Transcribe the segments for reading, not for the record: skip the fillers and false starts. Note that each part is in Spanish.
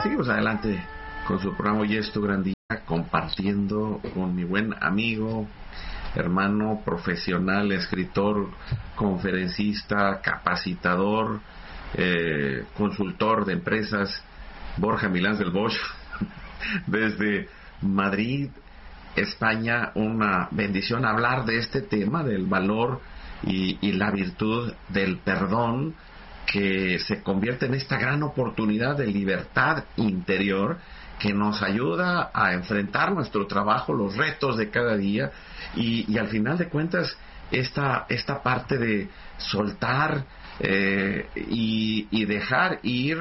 seguimos adelante con su programa Hoy es tu gran día, compartiendo con mi buen amigo, hermano, profesional, escritor, conferencista, capacitador, consultor de empresas, Borja Milán del Bosch, desde Madrid, España. Una bendición hablar de este tema, del valor y la virtud del perdón, que se convierte en esta gran oportunidad de libertad interior que nos ayuda a enfrentar nuestro trabajo, los retos de cada día, y al final de cuentas esta parte de soltar y dejar ir,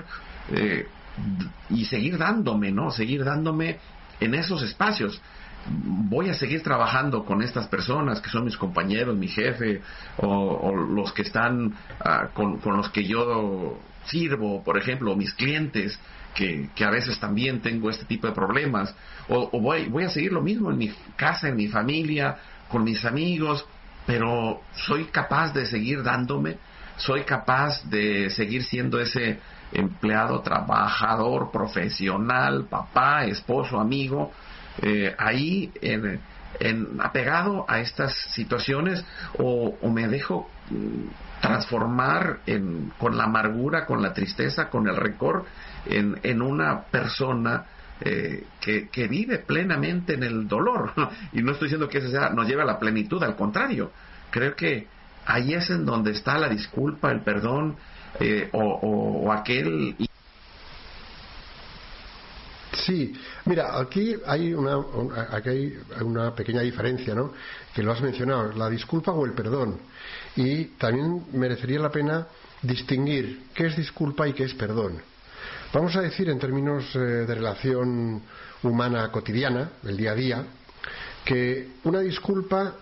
y seguir dándome, ¿no? Seguir dándome en esos espacios. Voy a seguir trabajando con estas personas que son mis compañeros, mi jefe, o los que están con los que yo sirvo, por ejemplo, mis clientes, que a veces también tengo este tipo de problemas, o voy a seguir lo mismo en mi casa, en mi familia, con mis amigos, pero soy capaz de seguir dándome, soy capaz de seguir siendo ese empleado, trabajador, profesional, papá, esposo, amigo, ahí apegado a estas situaciones, o me dejo transformar con la amargura, con la tristeza, con el rencor, en una persona que vive plenamente en el dolor. Y no estoy diciendo que eso nos lleve a la plenitud, al contrario, creo que ahí es en donde está la disculpa, el perdón, o aquel. Sí, mira, aquí hay una pequeña diferencia, ¿no? Que lo has mencionado, la disculpa o el perdón. Y también merecería la pena distinguir qué es disculpa y qué es perdón. Vamos a decir, en términos de relación humana cotidiana, del día a día, que una disculpa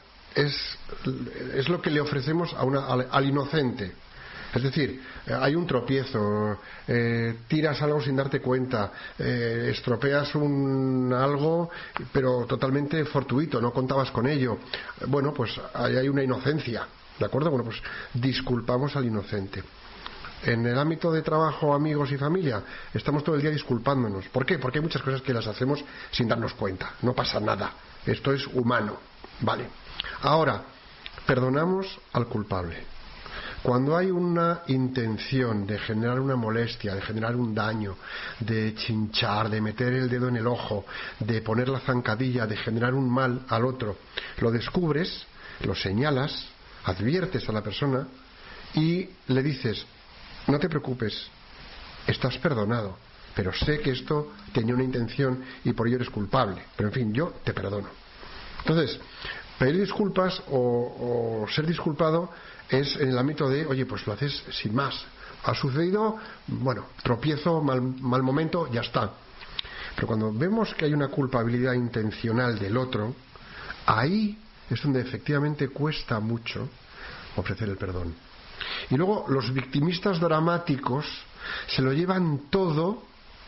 es lo que le ofrecemos al inocente. Es decir, hay un tropiezo, tiras algo sin darte cuenta, estropeas algo, pero totalmente fortuito, no contabas con ello. Bueno, pues ahí hay una inocencia, ¿de acuerdo? Bueno, pues disculpamos al inocente. En el ámbito de trabajo, amigos y familia, estamos todo el día disculpándonos. ¿Por qué? Porque hay muchas cosas que las hacemos sin darnos cuenta. No pasa nada. Esto es humano. Vale. Ahora, perdonamos al culpable. Cuando hay una intención de generar una molestia, de generar un daño, de chinchar, de meter el dedo en el ojo, de poner la zancadilla, de generar un mal al otro, lo descubres, lo señalas, adviertes a la persona y le dices: no te preocupes, estás perdonado, pero sé que esto tenía una intención y por ello eres culpable, pero en fin, yo te perdono. Entonces, pedir disculpas o ser disculpado es en el ámbito de, oye, pues lo haces sin más. Ha sucedido, bueno, tropiezo, mal momento, ya está. Pero cuando vemos que hay una culpabilidad intencional del otro, ahí es donde efectivamente cuesta mucho ofrecer el perdón. Y luego los victimistas dramáticos se lo llevan todo,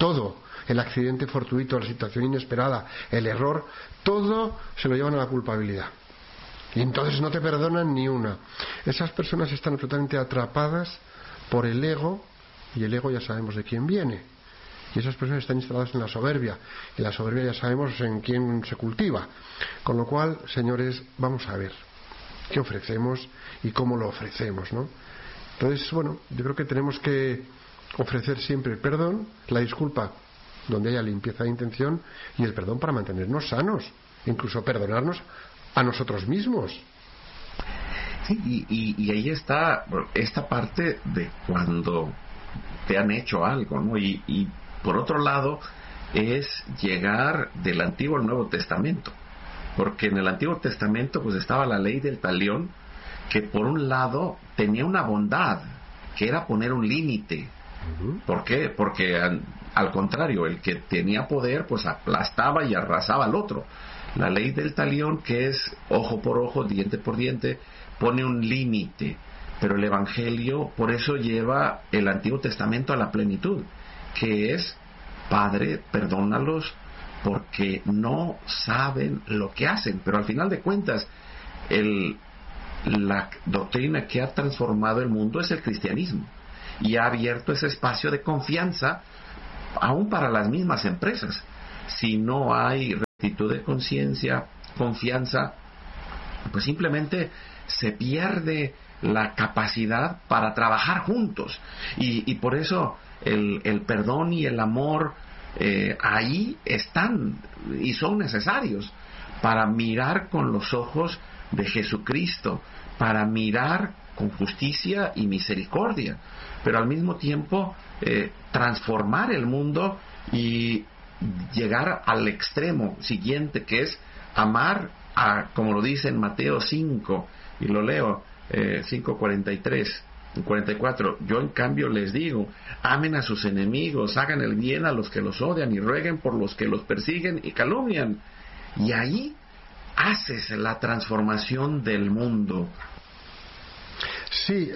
el accidente fortuito, la situación inesperada, el error, todo se lo llevan a la culpabilidad. Y entonces no te perdonan ni una. Esas personas están absolutamente atrapadas por el ego, y el ego ya sabemos de quién viene. Y esas personas están instaladas en la soberbia, y la soberbia ya sabemos en quién se cultiva. Con lo cual, señores, vamos a ver qué ofrecemos y cómo lo ofrecemos, ¿no? Entonces, bueno, yo creo que tenemos que ofrecer siempre el perdón, la disculpa donde haya limpieza de intención, y el perdón para mantenernos sanos, incluso perdonarnos a nosotros mismos. Sí, y ahí está esta parte de cuando te han hecho algo, ¿no? Y por otro lado es llegar del Antiguo al Nuevo Testamento, porque en el Antiguo Testamento pues estaba la ley del talión, que por un lado tenía una bondad, que era poner un límite. ¿Por qué? Porque al contrario, el que tenía poder pues aplastaba y arrasaba al otro. La ley del talión, que es ojo por ojo, diente por diente, pone un límite. Pero el Evangelio, por eso lleva el Antiguo Testamento a la plenitud, que es: Padre, perdónalos porque no saben lo que hacen. Pero al final de cuentas, la doctrina que ha transformado el mundo es el cristianismo, y ha abierto ese espacio de confianza aún para las mismas empresas. Si no hay rectitud de conciencia, confianza, pues simplemente se pierde la capacidad para trabajar juntos. Y por eso el perdón y el amor ahí están y son necesarios para mirar con los ojos de Jesucristo, para mirar con justicia y misericordia, pero al mismo tiempo transformar el mundo y llegar al extremo siguiente, que es amar como lo dice en Mateo 5, y lo leo, 5:43 y 44. Yo en cambio les digo, amen a sus enemigos, hagan el bien a los que los odian y rueguen por los que los persiguen y calumnian. Y ahí haces la transformación del mundo. Sí.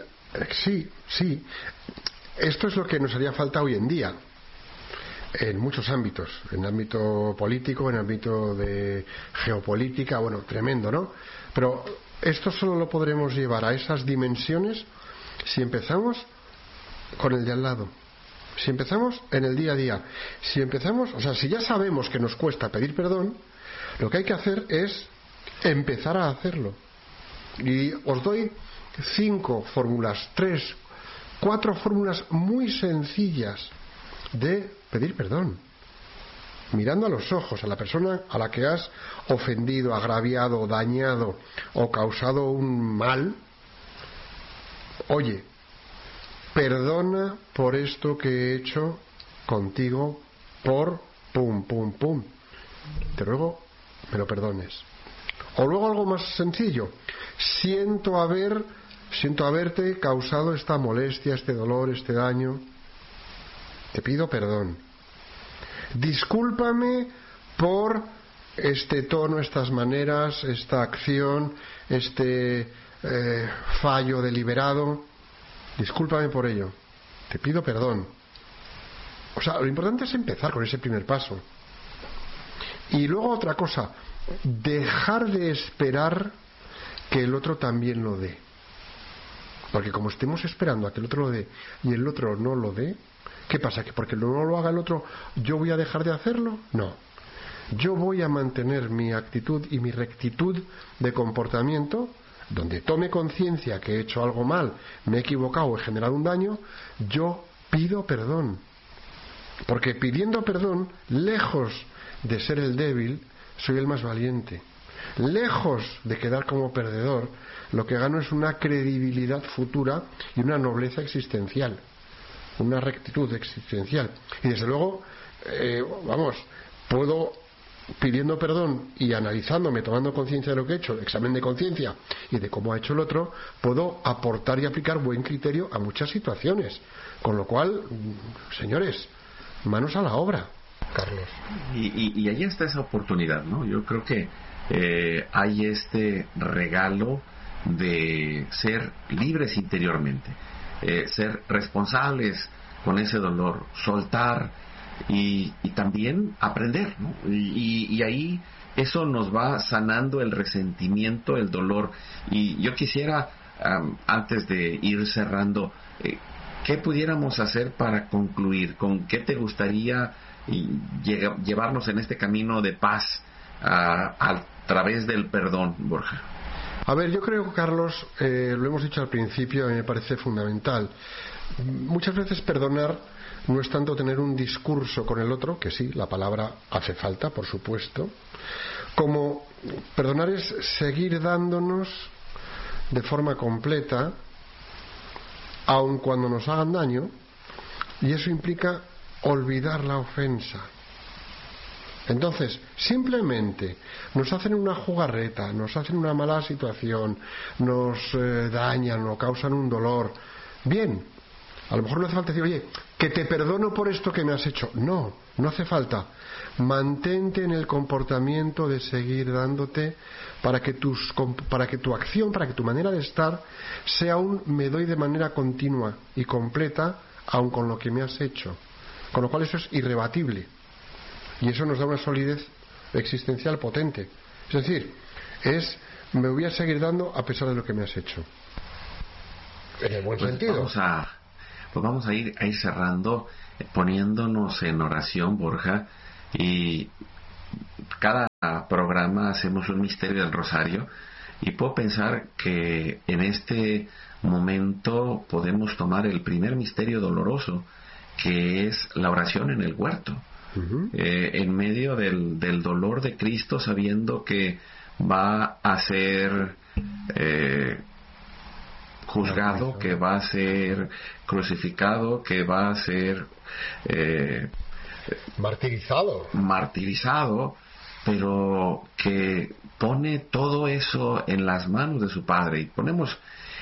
Esto es lo que nos haría falta hoy en día, en muchos ámbitos, en el ámbito político, en el ámbito de geopolítica, bueno, tremendo, ¿no? Pero esto solo lo podremos llevar a esas dimensiones si empezamos con el de al lado, si empezamos en el día a día, si empezamos, o sea, si ya sabemos que nos cuesta pedir perdón, lo que hay que hacer es empezar a hacerlo. Y os doy 5 fórmulas, 3, 4 fórmulas muy sencillas de pedir perdón, mirando a los ojos a la persona a la que has ofendido, agraviado, dañado o causado un mal. Oye, perdona por esto que he hecho contigo, por pum, pum, pum. Te ruego me lo perdones. O luego algo más sencillo, siento haberte causado esta molestia, este dolor, este daño. Te pido perdón. Discúlpame por este tono, estas maneras, esta acción, este fallo deliberado. Discúlpame por ello. Te pido perdón. O sea, lo importante es empezar con ese primer paso. Y luego otra cosa, dejar de esperar que el otro también lo dé. Porque como estemos esperando a que el otro lo dé y el otro no lo dé, ¿qué pasa? ¿Que porque no lo haga el otro yo voy a dejar de hacerlo? No. Yo voy a mantener mi actitud y mi rectitud de comportamiento, donde tome conciencia que he hecho algo mal, me he equivocado, he generado un daño, yo pido perdón. Porque pidiendo perdón, lejos de ser el débil, soy el más valiente. Lejos de quedar como perdedor, lo que gano es una credibilidad futura y una nobleza existencial, una rectitud existencial. Y desde luego, puedo, pidiendo perdón y analizándome, tomando conciencia de lo que he hecho, examen de conciencia y de cómo ha hecho el otro, puedo aportar y aplicar buen criterio a muchas situaciones. Con lo cual, señores, manos a la obra, Carlos. Y ahí está esa oportunidad, ¿no? Yo creo que hay este regalo de ser libres interiormente, ser responsables con ese dolor, soltar y también aprender, ¿no? Y ahí eso nos va sanando el resentimiento, el dolor. Y yo quisiera, antes de ir cerrando, ¿qué pudiéramos hacer para concluir? ¿Con qué te gustaría llevarnos en este camino de paz a través del perdón, Borja? A ver, yo creo, Carlos, lo hemos dicho al principio, a mí me parece fundamental. Muchas veces perdonar no es tanto tener un discurso con el otro, que sí, la palabra hace falta, por supuesto, como perdonar es seguir dándonos de forma completa, aun cuando nos hagan daño, y eso implica olvidar la ofensa. Entonces, simplemente nos hacen una jugarreta, nos hacen una mala situación, nos dañan o causan un dolor. Bien, a lo mejor no hace falta decir, oye, que te perdono por esto que me has hecho. No, no hace falta. Mantente en el comportamiento de seguir dándote para que tu acción, para que tu manera de estar sea un me doy de manera continua y completa, aun con lo que me has hecho. Con lo cual eso es irrebatible. Y eso nos da una solidez existencial potente. Es decir, me voy a seguir dando a pesar de lo que me has hecho. En el buen sentido. Vamos a ir cerrando poniéndonos en oración, Borja, y cada programa hacemos un misterio del rosario, y puedo pensar que en este momento podemos tomar el primer misterio doloroso, que es la oración en el huerto. En medio del dolor de Cristo, sabiendo que va a ser juzgado, que va a ser crucificado, que va a ser martirizado, pero que pone todo eso en las manos de su Padre, y ponemos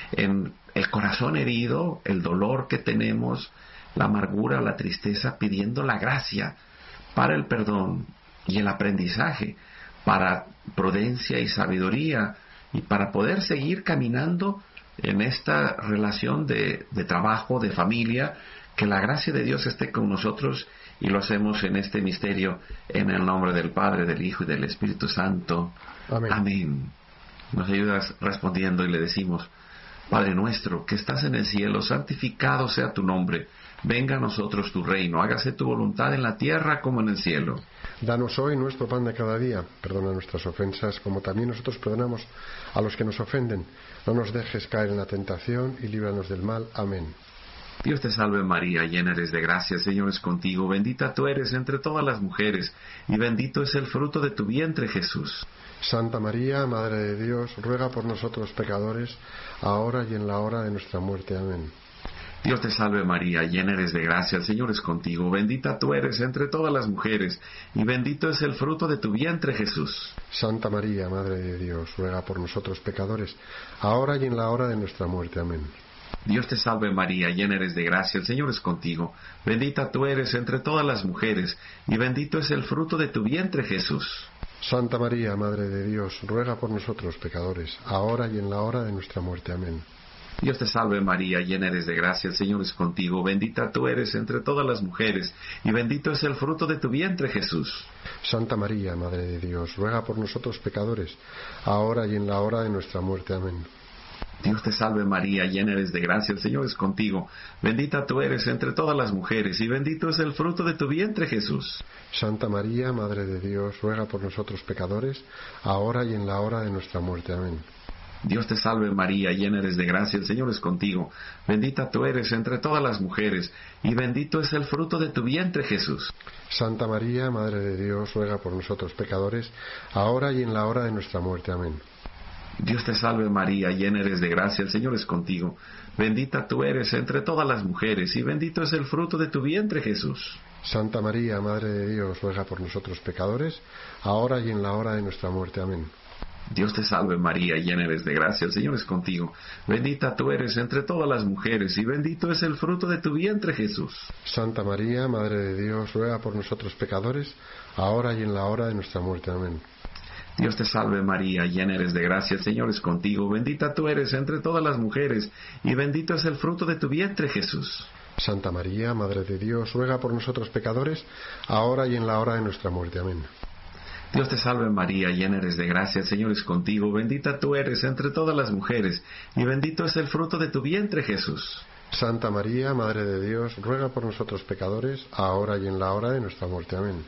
en el corazón herido el dolor que tenemos, la amargura, la tristeza, pidiendo la gracia para el perdón y el aprendizaje, para prudencia y sabiduría, y para poder seguir caminando en esta relación de trabajo, de familia. Que la gracia de Dios esté con nosotros, y lo hacemos en este misterio en el nombre del Padre, del Hijo y del Espíritu Santo. Amén. Amén. Nos ayudas respondiendo y le decimos: Padre nuestro que estás en el cielo, santificado sea tu nombre. Venga a nosotros tu reino, hágase tu voluntad en la tierra como en el cielo. Danos hoy nuestro pan de cada día, perdona nuestras ofensas como también nosotros perdonamos a los que nos ofenden. No nos dejes caer en la tentación y líbranos del mal. Amén. Dios te salve María, llena eres de gracia, el Señor es contigo, bendita tú eres entre todas las mujeres, y bendito es el fruto de tu vientre, Jesús. Santa María, Madre de Dios, ruega por nosotros pecadores, ahora y en la hora de nuestra muerte. Amén. Dios te salve María, llena eres de gracia, el Señor es contigo, bendita tú eres entre todas las mujeres, y bendito es el fruto de tu vientre, Jesús. Santa María, Madre de Dios, ruega por nosotros pecadores, ahora y en la hora de nuestra muerte. Amén. Dios te salve María, llena eres de gracia, el Señor es contigo, bendita tú eres entre todas las mujeres, y bendito es el fruto de tu vientre, Jesús. Santa María, Madre de Dios, ruega por nosotros pecadores, ahora y en la hora de nuestra muerte. Amén. Dios te salve María, llena eres de gracia, el Señor es contigo, bendita tú eres entre todas las mujeres, y bendito es el fruto de tu vientre, Jesús. Santa María, Madre de Dios, ruega por nosotros pecadores, ahora y en la hora de nuestra muerte. Amén. Dios te salve María, llena eres de gracia, el Señor es contigo, bendita tú eres entre todas las mujeres, y bendito es el fruto de tu vientre, Jesús. Santa María, Madre de Dios, ruega por nosotros pecadores, ahora y en la hora de nuestra muerte. Amén. Dios te salve María, llena eres de gracia, el Señor es contigo, bendita tú eres entre todas las mujeres, y bendito es el fruto de tu vientre, Jesús. Santa María, Madre de Dios, ruega por nosotros pecadores, ahora y en la hora de nuestra muerte. Amén. Dios te salve María, llena eres de gracia, el Señor es contigo, bendita tú eres entre todas las mujeres, y bendito es el fruto de tu vientre, Jesús. Santa María, Madre de Dios, ruega por nosotros pecadores, ahora y en la hora de nuestra muerte. Amén. Dios te salve María, llena eres de gracia, el Señor es contigo, bendita tú eres entre todas las mujeres, y bendito es el fruto de tu vientre, Jesús. Santa María, Madre de Dios, ruega por nosotros pecadores, ahora y en la hora de nuestra muerte. Amén. Dios te salve María, llena eres de gracia, el Señor es contigo, bendita tú eres entre todas las mujeres, y bendito es el fruto de tu vientre, Jesús. Santa María, Madre de Dios, ruega por nosotros pecadores, ahora y en la hora de nuestra muerte. Amén. Dios te salve María, llena eres de gracia, el Señor es contigo, bendita tú eres entre todas las mujeres, y bendito es el fruto de tu vientre, Jesús. Santa María, Madre de Dios, ruega por nosotros pecadores, ahora y en la hora de nuestra muerte. Amén.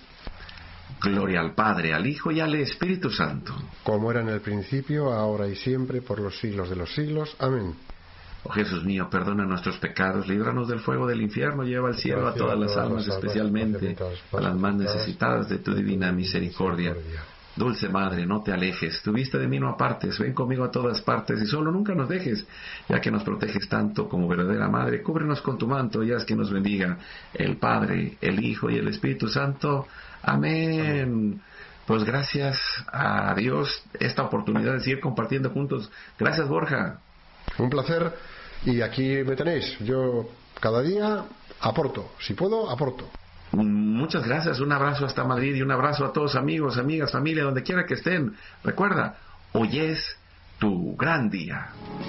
Gloria al Padre, al Hijo y al Espíritu Santo. Como era en el principio, ahora y siempre, por los siglos de los siglos. Amén. Oh Jesús mío, perdona nuestros pecados, líbranos del fuego del infierno, lleva al cielo a todas las almas, especialmente a las más necesitadas de tu divina misericordia. Dulce Madre, no te alejes, tu vista de mí no apartes, ven conmigo a todas partes y solo nunca nos dejes, ya que nos proteges tanto como verdadera Madre, cúbrenos con tu manto y haz que nos bendiga el Padre, el Hijo y el Espíritu Santo. Amén. Pues gracias a Dios esta oportunidad de seguir compartiendo juntos. Gracias, Borja. Un placer, y aquí me tenéis. Yo cada día aporto, si puedo, aporto. Muchas gracias, un abrazo hasta Madrid y un abrazo a todos amigos, amigas, familia, donde quiera que estén. Recuerda, hoy es tu gran día.